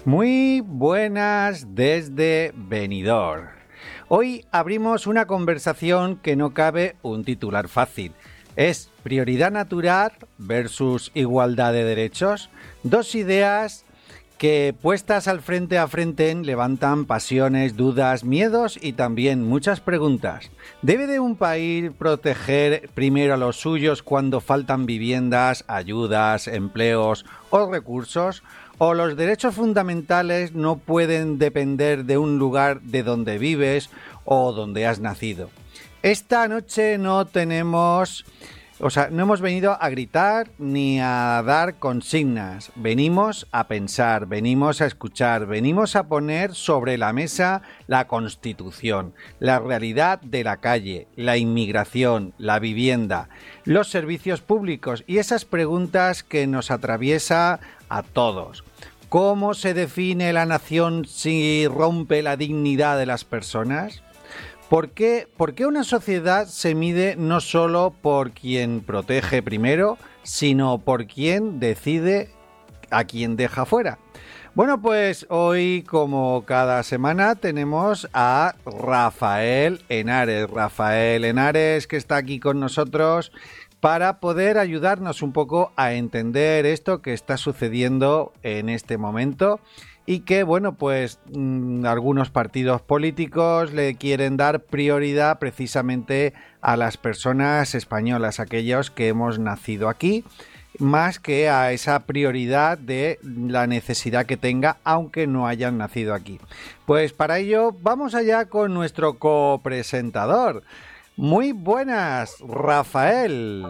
Muy buenas desde Benidorm. Hoy abrimos una conversación que no cabe un titular fácil. Es prioridad natural versus igualdad de derechos. Dos ideas que puestas al frente a frente levantan pasiones, dudas, miedos y también muchas preguntas. ¿Debe de un país proteger primero a los suyos cuando faltan viviendas, ayudas, empleos o recursos? ¿O los derechos fundamentales no pueden depender de un lugar de donde vives o donde has nacido? Esta noche no hemos venido a gritar ni a dar consignas. Venimos a pensar, venimos a escuchar, venimos a poner sobre la mesa la Constitución, la realidad de la calle, la inmigración, la vivienda, los servicios públicos y esas preguntas que nos atraviesa a todos. ¿Cómo se define la nación si rompe la dignidad de las personas? ¿Por qué una sociedad se mide no solo por quien protege primero, sino por quien decide a quién deja fuera? Bueno, pues hoy, como cada semana, tenemos a Rafael Henares. Rafael Henares, que está aquí con nosotros para poder ayudarnos un poco a entender esto que está sucediendo en este momento y que, bueno, pues algunos partidos políticos le quieren dar prioridad precisamente a las personas españolas, aquellos que hemos nacido aquí, más que a esa prioridad de la necesidad que tenga, aunque no hayan nacido aquí. Pues para ello vamos allá con nuestro copresentador. Muy buenas, Rafael.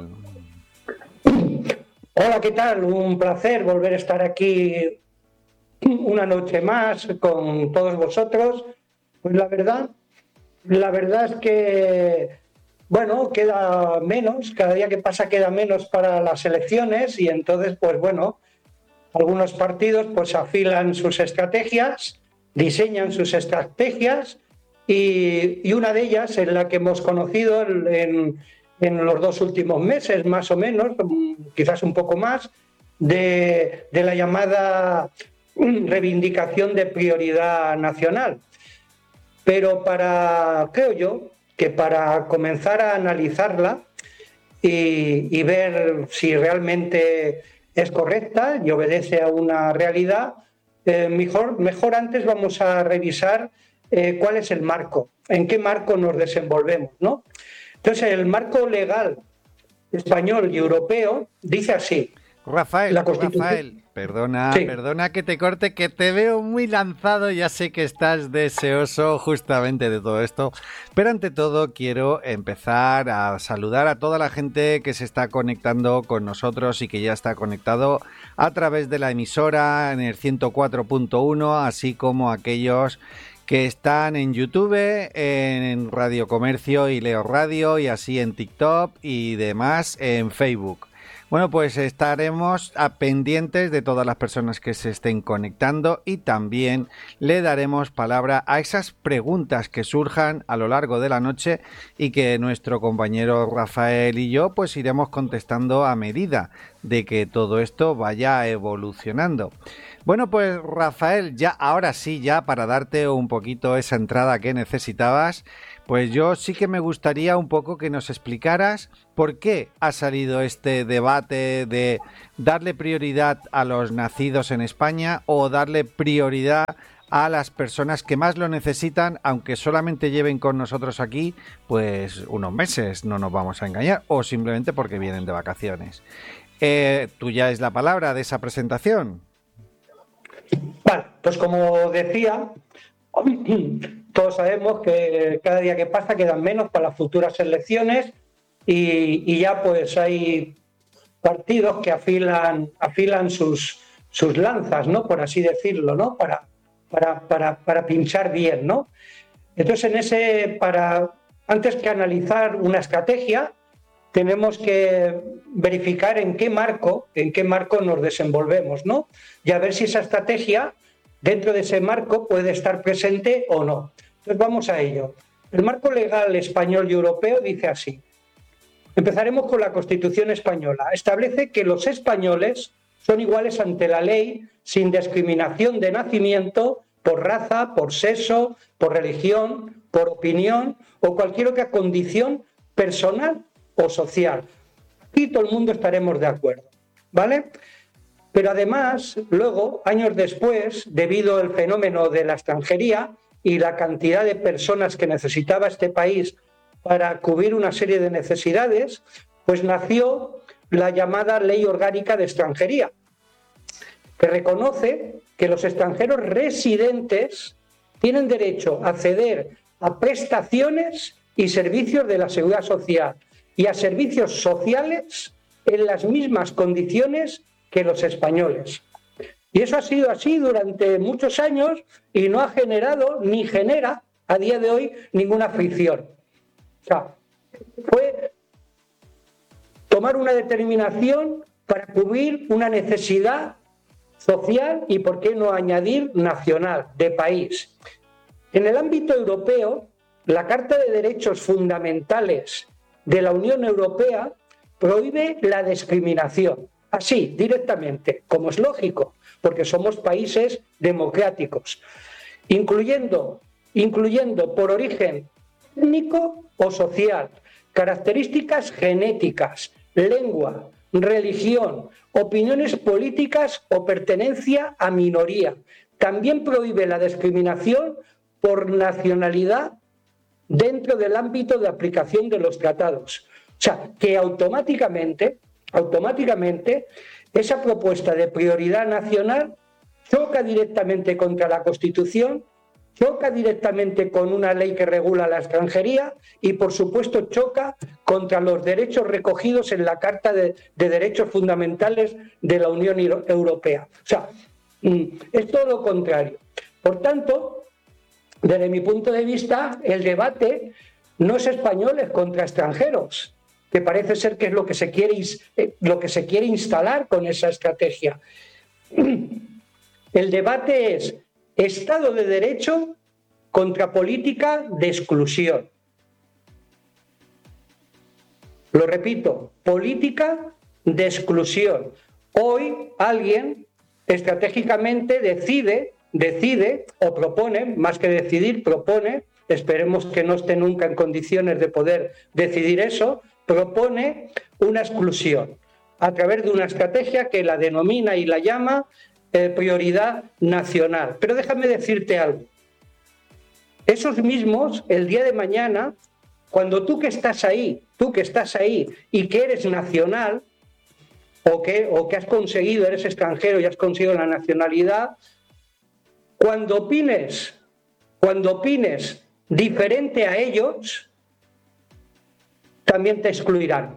Hola, ¿qué tal? Un placer volver a estar aquí una noche más con todos vosotros. Pues la verdad es que, bueno, queda menos, cada día que pasa queda menos para las elecciones y entonces, pues bueno, algunos partidos pues afilan sus estrategias, diseñan sus estrategias y una de ellas es la que hemos conocido en los 2 últimos meses, más o menos, quizás un poco más, de la llamada reivindicación de prioridad nacional. Pero creo yo que para comenzar a analizarla y ver si realmente es correcta y obedece a una realidad, mejor antes vamos a revisar cuál es el marco, en qué marco nos desenvolvemos, ¿no? Entonces, el marco legal español y europeo dice así. Rafael, Sí. perdona que te corte, que te veo muy lanzado, ya sé que estás deseoso justamente de todo esto, pero ante todo quiero empezar a saludar a toda la gente que se está conectando con nosotros y que ya está conectado a través de la emisora en el 104.1, así como aquellos que están en YouTube, en Radio Comercio y Leo Radio, y así en TikTok y demás en Facebook. Bueno, pues estaremos pendientes de todas las personas que se estén conectando y también le daremos palabra a esas preguntas que surjan a lo largo de la noche y que nuestro compañero Rafael y yo pues iremos contestando a medida de que todo esto vaya evolucionando. Bueno, pues Rafael, ya ahora sí, ya para darte un poquito esa entrada que necesitabas, pues yo sí que me gustaría un poco que nos explicaras por qué ha salido este debate de darle prioridad a los nacidos en España o darle prioridad a las personas que más lo necesitan, aunque solamente lleven con nosotros aquí pues unos meses, no nos vamos a engañar, o simplemente porque vienen de vacaciones. Tuya es la palabra de esa presentación. Vale, pues como decía, todos sabemos que cada día que pasa quedan menos para las futuras elecciones y ya pues hay partidos que afilan sus lanzas, ¿no? Por así decirlo, ¿no? Para pinchar bien, ¿no? Entonces, antes que analizar una estrategia, tenemos que verificar en qué marco nos desenvolvemos, ¿no? Y a ver si esa estrategia, dentro de ese marco, puede estar presente o no. Entonces, vamos a ello. El marco legal español y europeo dice así. Empezaremos con la Constitución española. Establece que los españoles son iguales ante la ley, sin discriminación de nacimiento, por raza, por sexo, por religión, por opinión o cualquier otra condición personal o social. Aquí todo el mundo estaremos de acuerdo, ¿vale? Pero además, luego, años después, debido al fenómeno de la extranjería y la cantidad de personas que necesitaba este país para cubrir una serie de necesidades, pues nació la llamada Ley Orgánica de Extranjería, que reconoce que los extranjeros residentes tienen derecho a acceder a prestaciones y servicios de la Seguridad Social y a servicios sociales en las mismas condiciones que los españoles. Y eso ha sido así durante muchos años y no ha generado ni genera a día de hoy ninguna fricción. O sea, fue tomar una determinación para cubrir una necesidad social y, por qué no añadir, nacional, de país. En el ámbito europeo, la Carta de Derechos Fundamentales de la Unión Europea prohíbe la discriminación, así, directamente, como es lógico, porque somos países democráticos, incluyendo por origen étnico o social, características genéticas, lengua, religión, opiniones políticas o pertenencia a minoría. También prohíbe la discriminación por nacionalidad dentro del ámbito de aplicación de los tratados. O sea, que automáticamente, esa propuesta de prioridad nacional choca directamente contra la Constitución, choca directamente con una ley que regula la extranjería y, por supuesto, choca contra los derechos recogidos en la Carta de Derechos Fundamentales de la Unión Europea. O sea, es todo lo contrario. Por tanto, desde mi punto de vista, el debate no es españoles contra extranjeros, que parece ser que es lo que se quiere instalar con esa estrategia. El debate es Estado de Derecho contra política de exclusión. Lo repito, política de exclusión. Hoy alguien estratégicamente decide o propone, más que decidir, propone, esperemos que no esté nunca en condiciones de poder decidir eso, propone una exclusión a través de una estrategia que la denomina y la llama prioridad nacional. Pero déjame decirte algo. Esos mismos, el día de mañana, cuando tú que estás ahí y que eres nacional, o que has conseguido, eres extranjero y has conseguido la nacionalidad, cuando opines diferente a ellos, también te excluirán.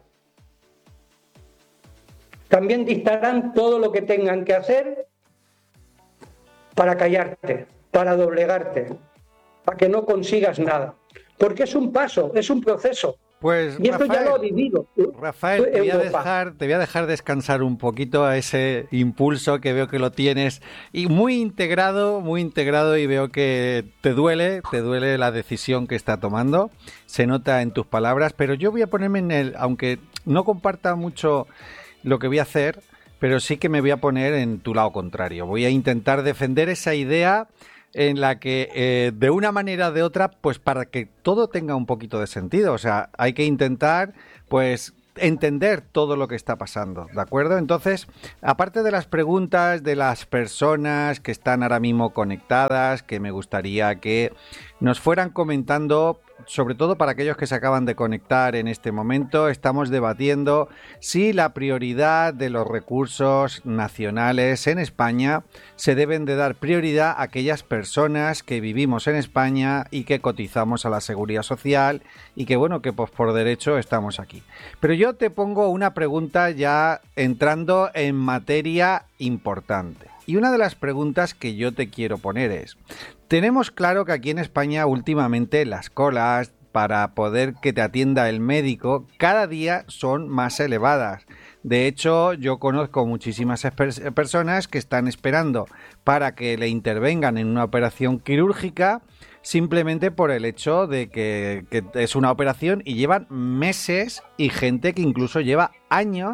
También dictarán todo lo que tengan que hacer para callarte, para doblegarte, para que no consigas nada. Porque es un paso, es un proceso. Pues, y esto Rafael, ya lo ha vivido. Rafael, te voy a dejar descansar un poquito a ese impulso que veo que lo tienes y muy integrado y veo que te duele la decisión que está tomando. Se nota en tus palabras, pero yo voy a ponerme aunque no comparta mucho lo que voy a hacer, pero sí que me voy a poner en tu lado contrario. Voy a intentar defender esa idea en la que de una manera o de otra, pues para que todo tenga un poquito de sentido, o sea, hay que intentar pues entender todo lo que está pasando, ¿de acuerdo? Entonces, aparte de las preguntas de las personas que están ahora mismo conectadas, que me gustaría que nos fueran comentando, sobre todo para aquellos que se acaban de conectar en este momento, estamos debatiendo si la prioridad de los recursos nacionales en España se deben de dar prioridad a aquellas personas que vivimos en España y que cotizamos a la Seguridad Social y que, bueno, que pues por derecho estamos aquí. Pero yo te pongo una pregunta ya entrando en materia importante. Y una de las preguntas que yo te quiero poner es, tenemos claro que aquí en España últimamente las colas para poder que te atienda el médico cada día son más elevadas. De hecho, yo conozco muchísimas personas que están esperando para que le intervengan en una operación quirúrgica simplemente por el hecho de que es una operación y llevan meses y gente que incluso lleva años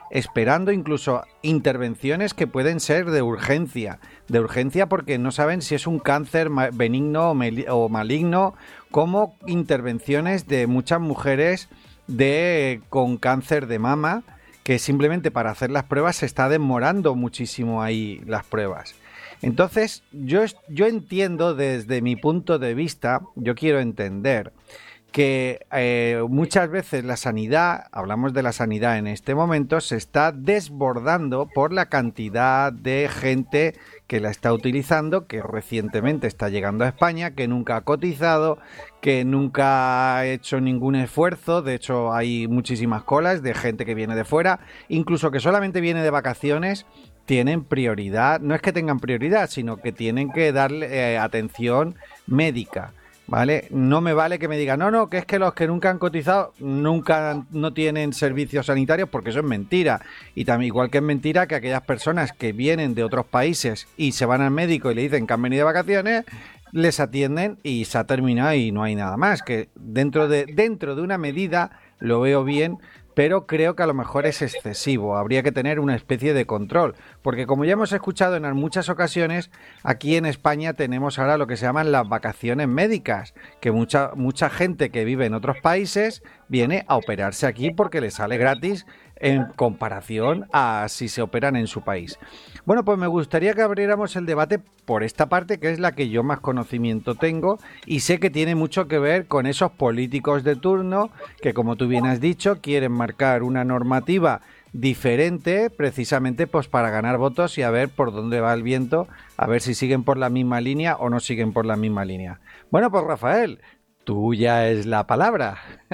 esperando incluso intervenciones que pueden ser de urgencia porque no saben si es un cáncer benigno o maligno, como intervenciones de muchas mujeres con cáncer de mama, que simplemente para hacer las pruebas se está demorando muchísimo ahí las pruebas. Entonces, yo entiendo desde mi punto de vista, yo quiero entender que muchas veces la sanidad, hablamos de la sanidad en este momento, se está desbordando por la cantidad de gente que la está utilizando, que recientemente está llegando a España, que nunca ha cotizado, que nunca ha hecho ningún esfuerzo. De hecho, hay muchísimas colas de gente que viene de fuera, incluso que solamente viene de vacaciones. Tienen prioridad, no es que tengan prioridad, sino que tienen que darle atención médica, ¿vale? No me vale que me digan, no, que es que los que nunca han cotizado no tienen servicios sanitarios, porque eso es mentira. Y también, igual que es mentira que aquellas personas que vienen de otros países y se van al médico y le dicen que han venido de vacaciones, les atienden y se ha terminado y no hay nada más. Que dentro de una medida lo veo bien, pero creo que a lo mejor es excesivo. Habría que tener una especie de control, porque como ya hemos escuchado en muchas ocasiones, aquí en España tenemos ahora lo que se llaman las vacaciones médicas, que mucha gente que vive en otros países viene a operarse aquí porque le sale gratis en comparación a si se operan en su país. Bueno, pues me gustaría que abriéramos el debate por esta parte, que es la que yo más conocimiento tengo, y sé que tiene mucho que ver con esos políticos de turno que, como tú bien has dicho, quieren marcar una normativa diferente precisamente pues para ganar votos y a ver por dónde va el viento, a ver si siguen por la misma línea o no siguen por la misma línea. Bueno, pues Rafael, tuya es la palabra.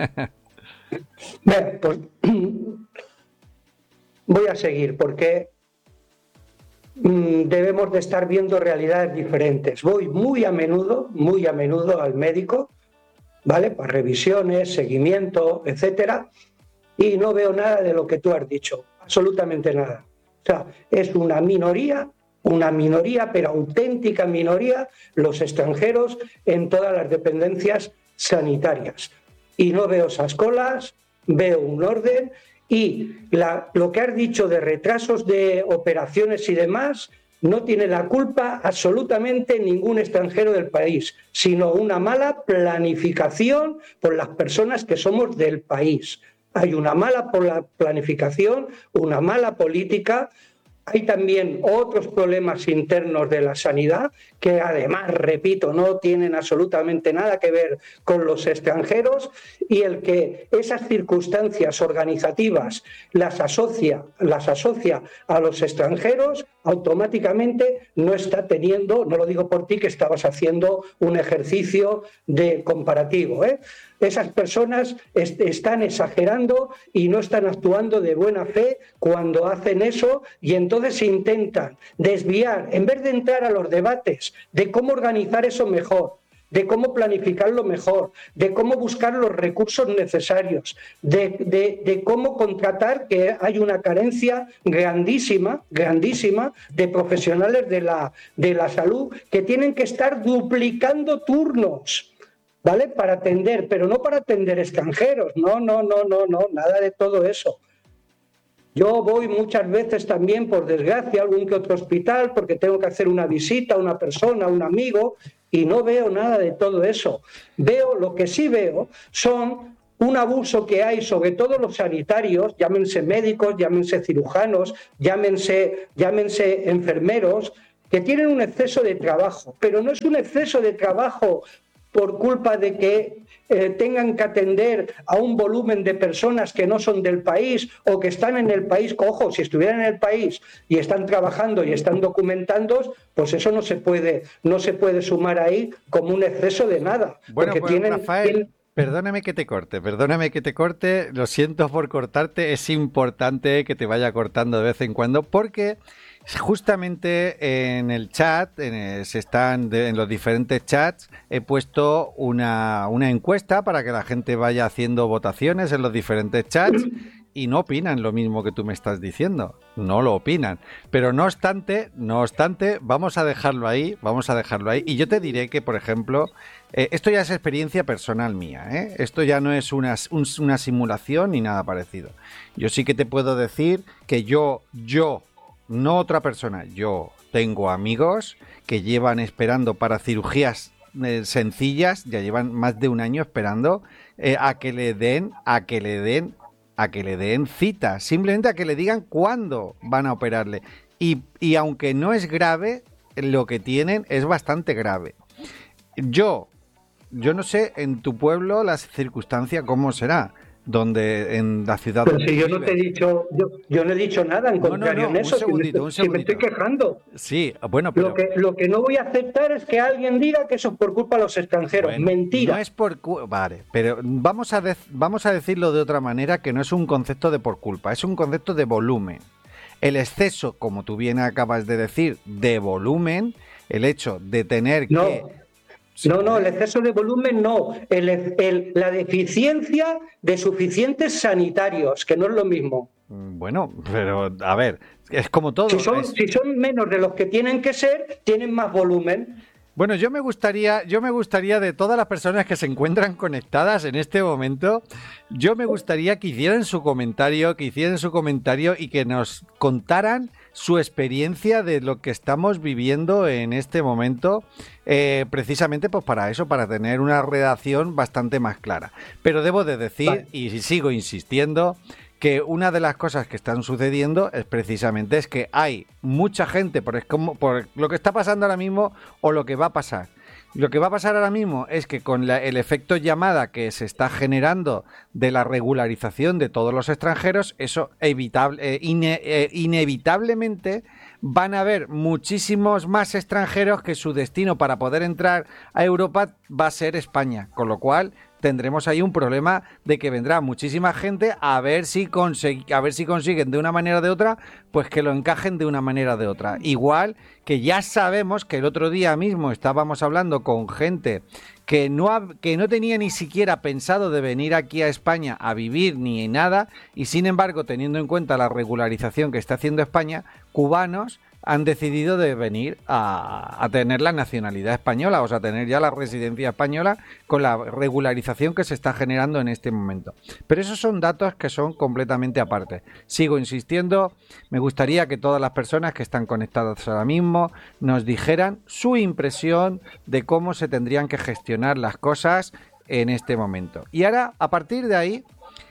Bien, pues voy a seguir porque debemos de estar viendo realidades diferentes. Voy muy a menudo al médico, ¿vale? Para revisiones, seguimiento, etcétera, y no veo nada de lo que tú has dicho, absolutamente nada. O sea, es una minoría, pero auténtica minoría, los extranjeros en todas las dependencias sanitarias. Y no veo esas colas, veo un orden. Y lo que has dicho de retrasos de operaciones y demás, no tiene la culpa absolutamente ningún extranjero del país, sino una mala planificación por las personas que somos del país. Hay una mala planificación, una mala política. Hay también otros problemas internos de la sanidad que además, repito, no tienen absolutamente nada que ver con los extranjeros, y el que esas circunstancias organizativas las asocia a los extranjeros, automáticamente no está teniendo, no lo digo por ti que estabas haciendo un ejercicio de comparativo, Esas personas están exagerando y no están actuando de buena fe cuando hacen eso, y entonces intentan desviar, en vez de entrar a los debates de cómo organizar eso mejor, de cómo planificarlo mejor, de cómo buscar los recursos necesarios, de cómo contratar, que hay una carencia grandísima de profesionales de la salud que tienen que estar duplicando turnos, ¿vale? Para atender, pero no para atender extranjeros, no, nada de todo eso. Yo voy muchas veces también, por desgracia, a algún que otro hospital porque tengo que hacer una visita a una persona, a un amigo, y no veo nada de todo eso. Lo que sí veo son un abuso que hay, sobre todo los sanitarios, llámense médicos, llámense cirujanos, llámense enfermeros, que tienen un exceso de trabajo, pero no es un exceso de trabajo por culpa de que tengan que atender a un volumen de personas que no son del país o que están en el país. Ojo, si estuvieran en el país y están trabajando y están documentando, pues eso no se puede sumar ahí como un exceso de nada. Bueno, pues Rafael, perdóname que te corte, lo siento por cortarte, es importante que te vaya cortando de vez en cuando porque justamente en el chat, en los diferentes chats, he puesto una encuesta para que la gente vaya haciendo votaciones en los diferentes chats y no opinan lo mismo que tú me estás diciendo. No lo opinan. Pero no obstante, vamos a dejarlo ahí, Y yo te diré que, por ejemplo, esto ya es experiencia personal mía, ¿eh? Esto ya no es una simulación ni nada parecido. Yo sí que te puedo decir que yo, no otra persona, yo tengo amigos que llevan esperando para cirugías sencillas, ya llevan más de un año esperando a que le den cita, simplemente a que le digan cuándo van a operarle. Y aunque no es grave, lo que tienen es bastante grave. Yo no sé en tu pueblo la circunstancia cómo será, donde en la ciudad. Pero si yo no te he dicho, yo no he dicho nada en contrario en eso. Un segundito. Si me estoy quejando. Sí, bueno, pero lo que no voy a aceptar es que alguien diga que eso es por culpa de los extranjeros. Bueno, mentira. No es por vale, pero vamos a decirlo de otra manera, que no es un concepto de por culpa, es un concepto de volumen. El exceso, como tú bien acabas de decir, de volumen, el hecho de tener que... No, el exceso de volumen no. La deficiencia de suficientes sanitarios, que no es lo mismo. Bueno, pero a ver, es como todo. Si son menos de los que tienen que ser, tienen más volumen. Bueno, yo me gustaría de todas las personas que se encuentran conectadas en este momento, yo me gustaría que hicieran su comentario y que nos contaran su experiencia de lo que estamos viviendo en este momento, precisamente pues para eso, para tener una redacción bastante más clara. Pero debo de decir, vale, y sigo insistiendo, que una de las cosas que están sucediendo es precisamente que hay mucha gente, por lo que está pasando ahora mismo o lo que va a pasar. Lo que va a pasar ahora mismo es que con el efecto llamada que se está generando de la regularización de todos los extranjeros, eso inevitablemente van a haber muchísimos más extranjeros que su destino para poder entrar a Europa va a ser España, con lo cual tendremos ahí un problema de que vendrá muchísima gente a ver si consiguen de una manera o de otra, pues que lo encajen de una manera o de otra. Igual que ya sabemos que el otro día mismo estábamos hablando con gente que no tenía ni siquiera pensado de venir aquí a España a vivir ni nada, y sin embargo, teniendo en cuenta la regularización que está haciendo España, cubanos han decidido de venir a tener la nacionalidad española, o sea, tener ya la residencia española con la regularización que se está generando en este momento. Pero esos son datos que son completamente aparte. Sigo insistiendo, me gustaría que todas las personas que están conectadas ahora mismo nos dijeran su impresión de cómo se tendrían que gestionar las cosas en este momento. Y ahora, a partir de ahí,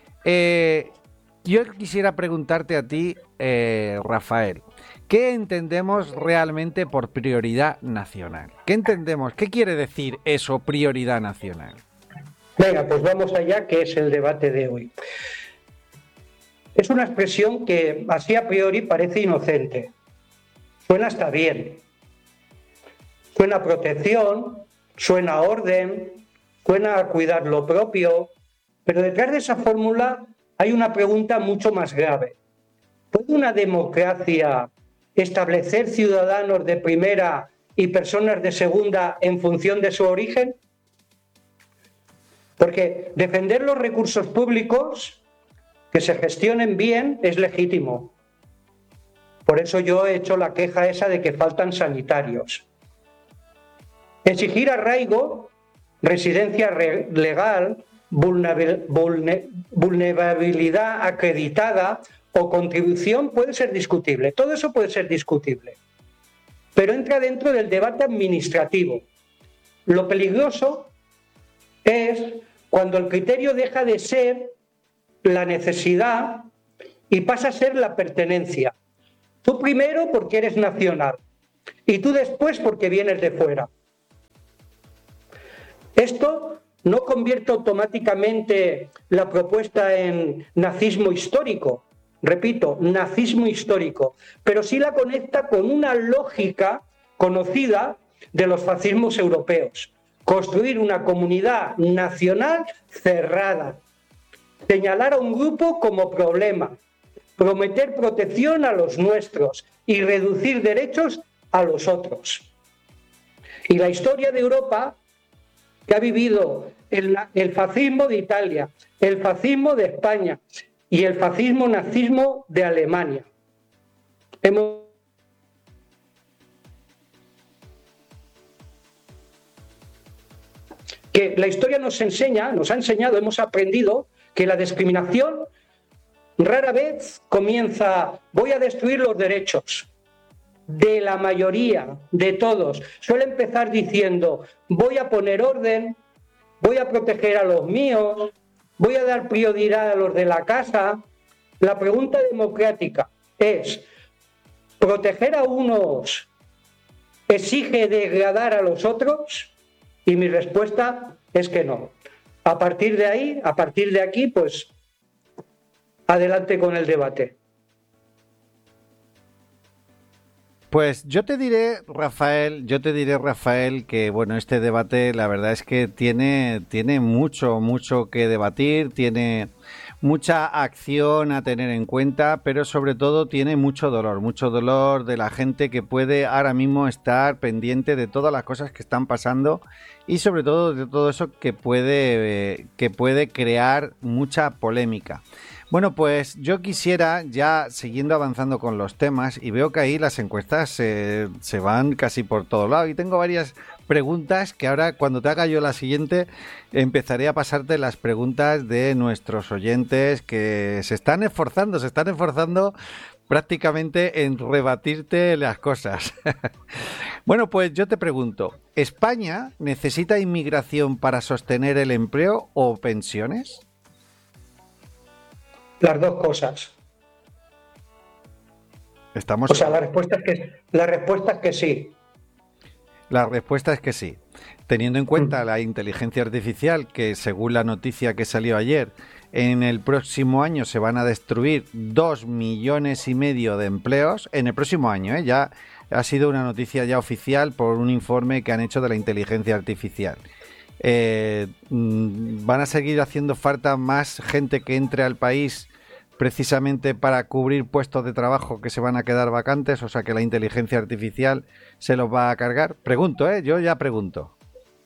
yo quisiera preguntarte a ti, Rafael, ¿qué entendemos realmente por prioridad nacional? ¿Qué entendemos? ¿Qué quiere decir eso, prioridad nacional? Venga, pues vamos allá, que es el debate de hoy. Es una expresión que así a priori parece inocente. Suena hasta bien. Suena a protección, suena a orden, suena a cuidar lo propio, pero detrás de esa fórmula hay una pregunta mucho más grave. ¿Puede una democracia establecer ciudadanos de primera y personas de segunda en función de su origen? Porque defender los recursos públicos, que se gestionen bien, es legítimo. Por eso yo he hecho la queja esa de que faltan sanitarios. Exigir arraigo, residencia legal, vulnerabilidad acreditada o contribución puede ser discutible. Todo eso puede ser discutible. Pero entra dentro del debate administrativo. Lo peligroso es cuando el criterio deja de ser la necesidad y pasa a ser la pertenencia. Tú primero porque eres nacional y tú después porque vienes de fuera. Esto no convierte automáticamente la propuesta en nazismo histórico, repito, nazismo histórico, pero sí la conecta con una lógica conocida de los fascismos europeos: construir una comunidad nacional cerrada, señalar a un grupo como problema, prometer protección a los nuestros y reducir derechos a los otros. Y la historia de Europa, que ha vivido el fascismo de Italia, el fascismo de España, y el fascismo nazismo de Alemania. Que la historia nos ha enseñado, hemos aprendido que la discriminación rara vez comienza, voy a destruir los derechos de la mayoría, de todos. Suele empezar diciendo, voy a poner orden, voy a proteger a los míos, voy a dar prioridad a los de la casa. La pregunta democrática es, ¿proteger a unos exige degradar a los otros? Y mi respuesta es que no. A partir de aquí, pues adelante con el debate. Pues yo te diré, Rafael, que bueno, este debate la verdad es que tiene mucho que debatir, tiene mucha acción a tener en cuenta, pero sobre todo tiene mucho dolor de la gente que puede ahora mismo estar pendiente de todas las cosas que están pasando y sobre todo de todo eso que puede crear mucha polémica. Bueno, pues yo quisiera, ya siguiendo avanzando con los temas, y veo que ahí las encuestas se van casi por todo lado, y tengo varias preguntas que ahora, cuando te haga yo la siguiente, empezaré a pasarte las preguntas de nuestros oyentes que se están esforzando prácticamente en rebatirte las cosas. Bueno, pues yo te pregunto, ¿España necesita inmigración para sostener el empleo o pensiones? Las dos cosas. La respuesta es que sí. La respuesta es que sí. Teniendo en cuenta la inteligencia artificial, que según la noticia que salió ayer, en el próximo año se van a destruir 2,5 millones de empleos. En el próximo año, ya ha sido una noticia ya oficial por un informe que han hecho de la inteligencia artificial. Van a seguir haciendo falta más gente que entre al país precisamente para cubrir puestos de trabajo que se van a quedar vacantes, o sea que la inteligencia artificial se los va a cargar. Pregunto, yo ya pregunto.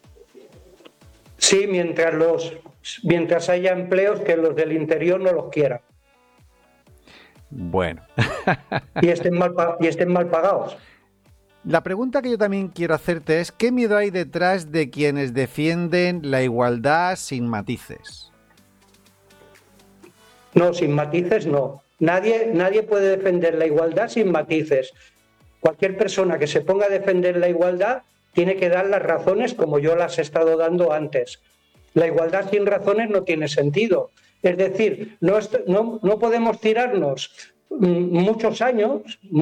Sí, mientras haya empleos que los del interior no los quieran. Bueno. y estén mal pagados. La pregunta que yo también quiero hacerte es, ¿qué miedo hay detrás de quienes defienden la igualdad sin matices? No, sin matices no. Nadie puede defender la igualdad sin matices. Cualquier persona que se ponga a defender la igualdad tiene que dar las razones como yo las he estado dando antes. La igualdad sin razones no tiene sentido. Es decir, no podemos tirarnos muchos años,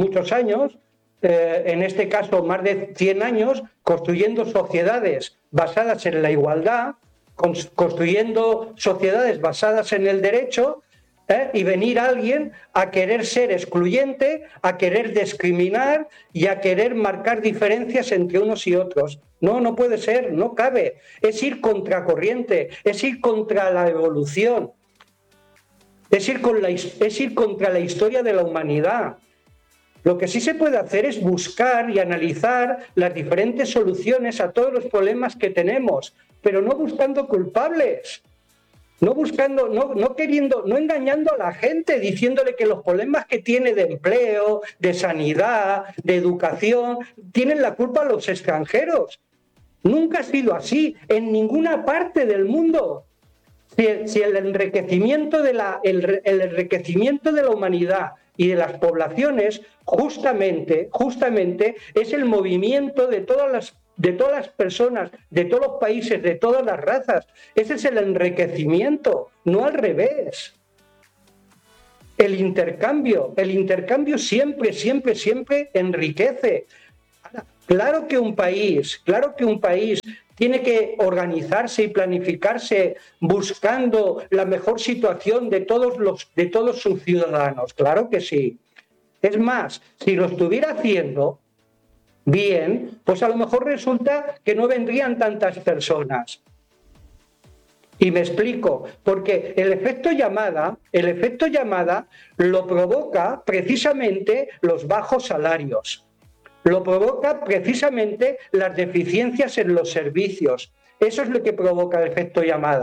en este caso más de 100 años, construyendo sociedades basadas en la igualdad, construyendo sociedades basadas en el derecho, y venir alguien a querer ser excluyente, a querer discriminar y a querer marcar diferencias entre unos y otros. No puede ser, no cabe. Es ir contracorriente, es ir contra la evolución, es ir contra la historia de la humanidad. Lo que sí se puede hacer es buscar y analizar las diferentes soluciones a todos los problemas que tenemos, pero no buscando culpables. No engañando a la gente, diciéndole que los problemas que tiene de empleo, de sanidad, de educación, tienen la culpa los extranjeros. Nunca ha sido así, en ninguna parte del mundo. Si el enriquecimiento de la humanidad y de las poblaciones, justamente es el movimiento de todas las personas, de todos los países, de todas las razas. Ese es el enriquecimiento, no al revés. El intercambio siempre enriquece. Claro que un país tiene que organizarse y planificarse buscando la mejor situación de todos sus ciudadanos. Claro que sí. Es más, si lo estuviera haciendo bien, pues a lo mejor resulta que no vendrían tantas personas. Y me explico, porque el efecto llamada lo provoca precisamente los bajos salarios, lo provoca precisamente las deficiencias en los servicios. Eso es lo que provoca el efecto llamada.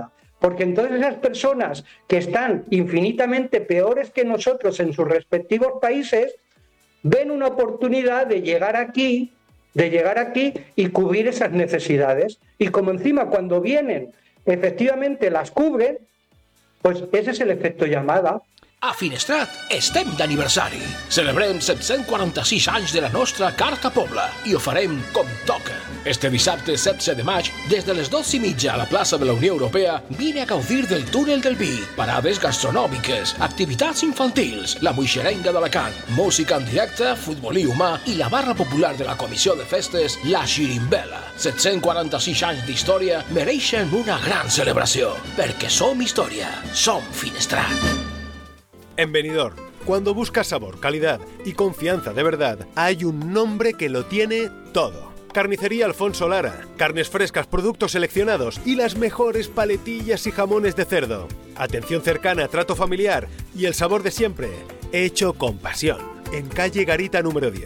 porque entonces esas personas que están infinitamente peores que nosotros en sus respectivos países ven una oportunidad de llegar aquí y cubrir esas necesidades. Y como encima cuando vienen efectivamente las cubren, pues ese és l'efecte llamada. A Finestrat estem d'aniversari. Celebrem 746 anys de la nostra Carta Pobla i ho farem com toca. Este dissabte 16 de maig, des de les 12:30 a la plaça de la Unió Europea, vine a gaudir del túnel del vi, parades gastronòmiques, activitats infantils, la moixerenga d'Alacant, música en directe, futbolí humà i la barra popular de la Comissió de Festes, la Xirimbela. 746 anys d'història mereixen una gran celebració, perquè som història, som Finestrat. En Benidorm, cuando buscas sabor, calidad y confianza de verdad, hay un nombre que lo tiene todo. Carnicería Alfonso Lara. Carnes frescas, productos seleccionados y las mejores paletillas y jamones de cerdo. Atención cercana, trato familiar y el sabor de siempre, hecho con pasión. En calle Garita número 10,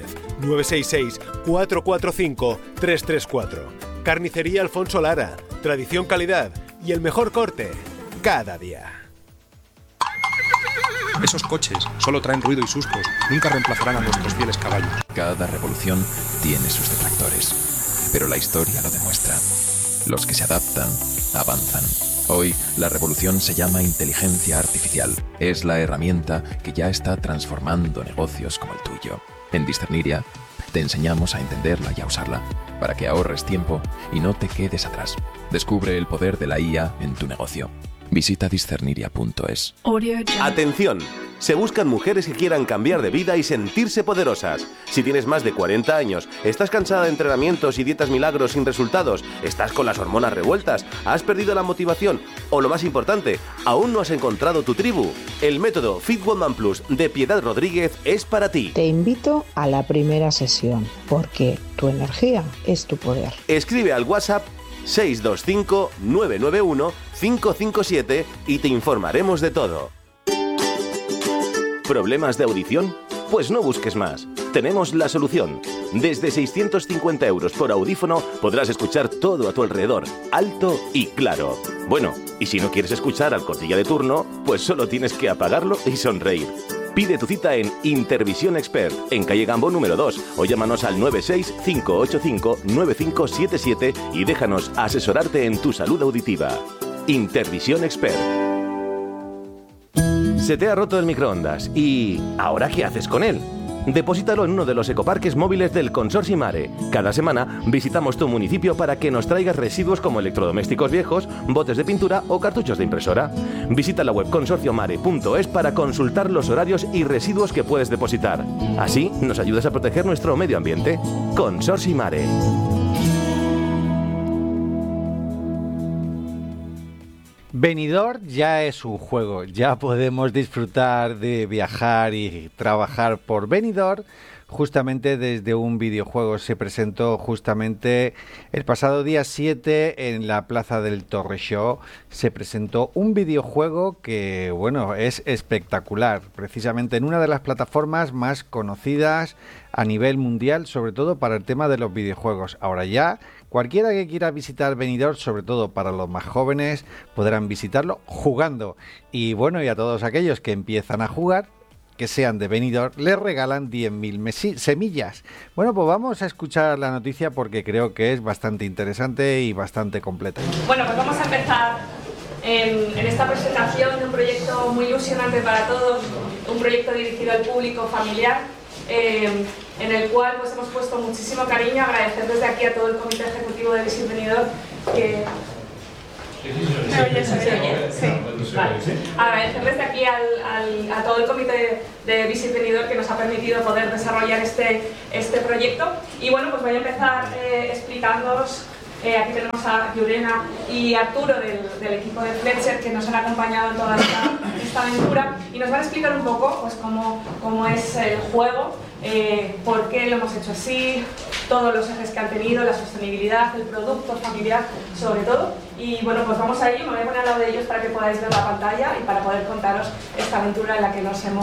966-445-334. Carnicería Alfonso Lara. Tradición, calidad y el mejor corte cada día. Esos coches solo traen ruido y sustos, nunca reemplazarán a nuestros fieles caballos. Cada revolución tiene sus detractores, pero la historia lo demuestra. Los que se adaptan, avanzan. Hoy, la revolución se llama inteligencia artificial. Es la herramienta que ya está transformando negocios como el tuyo. En Discerniria, te enseñamos a entenderla y a usarla, para que ahorres tiempo y no te quedes atrás. Descubre el poder de la IA en tu negocio. Visita discerniria.es. Atención, se buscan mujeres que quieran cambiar de vida y sentirse poderosas. Si tienes más de 40 años, estás cansada de entrenamientos y dietas milagros sin resultados, estás con las hormonas revueltas, has perdido la motivación o, lo más importante, aún no has encontrado tu tribu, el método Fit Woman Plus de Piedad Rodríguez es para ti. Te invito a la primera sesión, porque tu energía es tu poder. Escribe al WhatsApp 625-991-557 y te informaremos de todo. ¿Problemas de audición? Pues no busques más. Tenemos la solución. Desde 650 € por audífono podrás escuchar todo a tu alrededor, alto y claro. Bueno, y si no quieres escuchar al cotilla de turno, pues solo tienes que apagarlo y sonreír. Pide tu cita en Intervisión Expert, en calle Gambó número 2, o llámanos al 96585-9577 y déjanos asesorarte en tu salud auditiva. Intervisión Expert. Se te ha roto el microondas y ¿ahora qué haces con él? Deposítalo en uno de los ecoparques móviles del Consorcio Mare. Cada semana visitamos tu municipio para que nos traigas residuos como electrodomésticos viejos, botes de pintura o cartuchos de impresora. Visita la web consorciomare.es para consultar los horarios y residuos que puedes depositar. Así nos ayudas a proteger nuestro medio ambiente. Consorcio Mare. Benidorm ya es un juego, ya podemos disfrutar de viajar y trabajar por Benidorm justamente desde un videojuego. Se presentó justamente el pasado día 7 en la Plaza del Torrexó. Se presentó un videojuego que, bueno, es espectacular, precisamente en una de las plataformas más conocidas a nivel mundial, sobre todo para el tema de los videojuegos. Ahora ya cualquiera que quiera visitar Benidorm, sobre todo para los más jóvenes, podrán visitarlo jugando. Y bueno, y a todos aquellos que empiezan a jugar, que sean de Benidorm, les regalan 10.000 semillas. Bueno, pues vamos a escuchar la noticia porque creo que es bastante interesante y bastante completa. Bueno, pues vamos a empezar en esta presentación de un proyecto muy ilusionante para todos, un proyecto dirigido al público familiar, en el cual pues hemos puesto muchísimo cariño. Agradecer desde aquí a todo el comité ejecutivo de Visit Benidorm que... ¿Me oyes? Sí. Vale. Agradecer desde aquí a todo el comité de Visit Benidorm que nos ha permitido poder desarrollar este proyecto. Y bueno, pues voy a empezar explicándoos. Aquí tenemos a Yurena y Arturo del equipo de Fletcher que nos han acompañado en toda esta aventura y nos van a explicar un poco pues, cómo es el juego, por qué lo hemos hecho así, todos los ejes que han tenido, la sostenibilidad, el producto familiar sobre todo. Y bueno, pues vamos a ello, me voy a poner al lado de ellos para que podáis ver la pantalla y para poder contaros esta aventura en la que nos hemos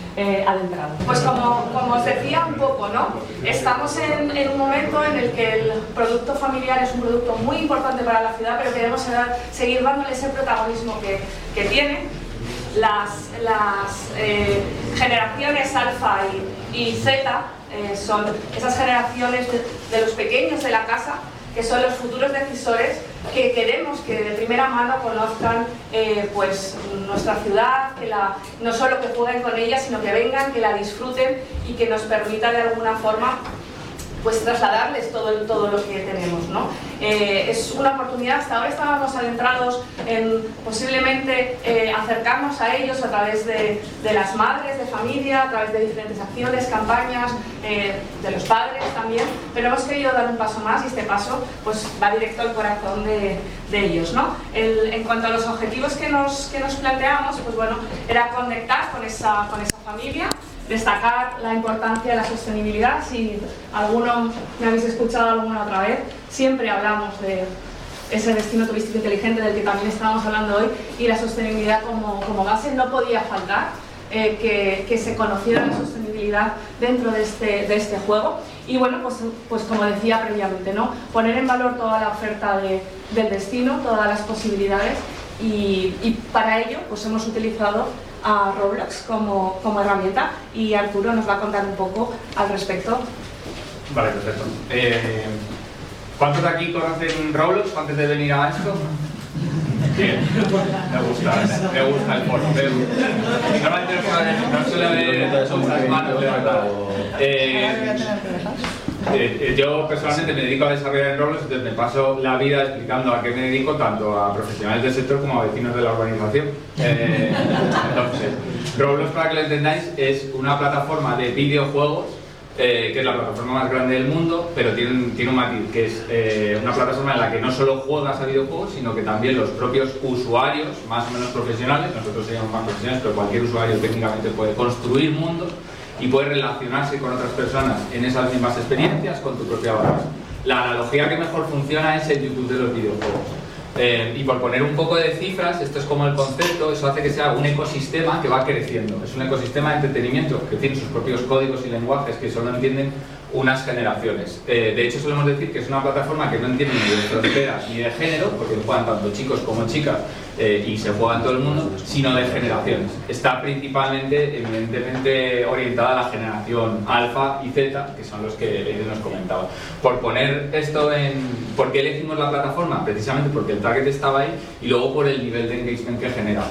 adentrado. Pues como os decía un poco, ¿no? Estamos en un momento en el que el producto familiar es un producto muy importante para la ciudad, pero queremos seguir dándole ese protagonismo que tiene. Las generaciones alfa y zeta son esas generaciones de los pequeños de la casa, que son los futuros decisores, que queremos que de primera mano conozcan pues nuestra ciudad, que no solo que jueguen con ella, sino que vengan, que la disfruten y que nos permita de alguna forma pues trasladarles todo lo que tenemos, ¿no? Es una oportunidad. Hasta ahora estábamos adentrados en posiblemente acercarnos a ellos a través de las madres de familia, a través de diferentes acciones, campañas, de los padres también, pero hemos querido dar un paso más y este paso pues va directo al corazón de ellos, ¿no? En cuanto a los objetivos que nos planteamos, pues bueno, era conectar con esa familia, destacar la importancia de la sostenibilidad. Si alguno me habéis escuchado alguna otra vez, siempre hablamos de ese destino turístico inteligente del que también estábamos hablando hoy, y la sostenibilidad como base. No podía faltar que se conociera la sostenibilidad dentro de este juego. Y bueno, pues como decía previamente, ¿no? Poner en valor toda la oferta del destino, todas las posibilidades, y para ello pues hemos utilizado a Roblox como herramienta, y Arturo nos va a contar un poco al respecto. Vale, perfecto. ¿Cuántos de aquí conocen Roblox antes de venir a esto? Bien, me gusta el foro. Normalmente no suele haber muchas manos levantadas. Yo personalmente me dedico a desarrollar en Roblox, entonces me paso la vida explicando a qué me dedico, tanto a profesionales del sector como a vecinos de la urbanización. Entonces, Roblox, para que lo entendáis, es una plataforma de videojuegos, que es la plataforma más grande del mundo, pero tiene un matiz, que es una plataforma en la que no solo juegas a videojuegos, sino que también los propios usuarios, más o menos profesionales, nosotros seríamos más profesionales, pero cualquier usuario técnicamente puede construir mundos y puede relacionarse con otras personas en esas mismas experiencias con tu propia avatar. La analogía que mejor funciona es el YouTube de los videojuegos. Y por poner un poco de cifras, esto es como el concepto, eso hace que sea un ecosistema que va creciendo. Es un ecosistema de entretenimiento que tiene sus propios códigos y lenguajes que solo entienden unas generaciones. De hecho, solemos decir que es una plataforma que no entiende ni de fronteras ni de género, porque juegan tanto chicos como chicas y se juega en todo el mundo, sino de generaciones. Está principalmente, evidentemente, orientada a la generación alfa y zeta, que son los que Leire nos comentaba. Por poner esto ¿por qué elegimos la plataforma? Precisamente porque el target estaba ahí, y luego por el nivel de engagement que genera.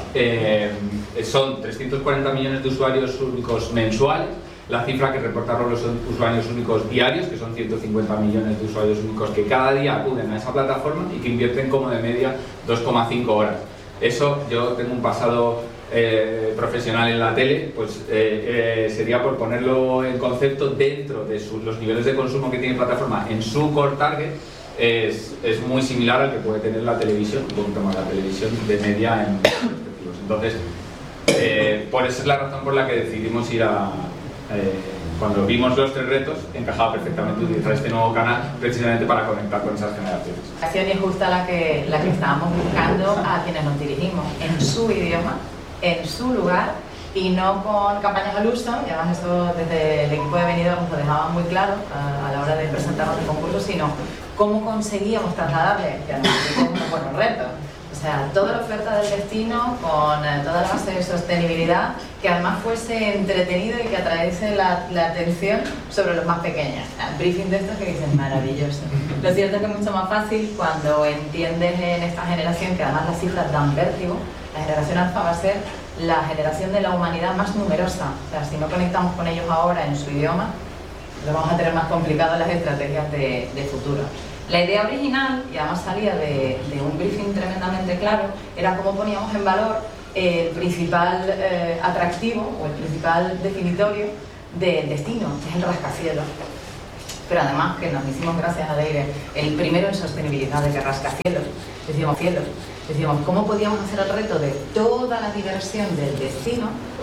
Son 340 millones de usuarios únicos mensuales. La cifra que reporta Roblox son usuarios únicos diarios, que son 150 millones de usuarios únicos que cada día acuden a esa plataforma y que invierten como de media 2,5 horas. Eso, yo tengo un pasado profesional en la tele, pues sería por ponerlo en concepto dentro de los niveles de consumo que tiene la plataforma en su core target. Es muy similar al que puede tener la televisión, un poquito más la televisión de media en respectivos. Entonces, por eso es la razón por la que decidimos ir cuando vimos los 3 retos, encajaba perfectamente utilizar este nuevo canal precisamente para conectar con esas generaciones. La acción es justa la que estábamos buscando a quienes nos dirigimos, en su idioma, en su lugar, y no con campañas al uso. Y además eso desde el equipo de venidores nos lo dejaba muy claro a la hora de presentarnos el concurso, sino cómo conseguíamos trasladarle, que además es unos buenos retos. O sea, toda la oferta del destino con toda la base de sostenibilidad, que además fuese entretenido y que atraese la atención sobre los más pequeños. El briefing de estos que dicen maravilloso. Lo cierto es que es mucho más fácil cuando entiendes en esta generación, que además las cifras dan vértigo. La generación alfa va a ser la generación de la humanidad más numerosa. O sea, si no conectamos con ellos ahora en su idioma, lo vamos a tener más complicado las estrategias de futuro. La idea original, y además salía de un briefing tremendamente claro, era cómo poníamos en valor el principal atractivo o el principal definitorio del destino, que es el rascacielos. Pero además que nos hicimos, gracias a Leire, el primero en sostenibilidad de que rascacielos, decíamos cielos. Decíamos, ¿cómo podíamos hacer el reto de toda la diversión del destino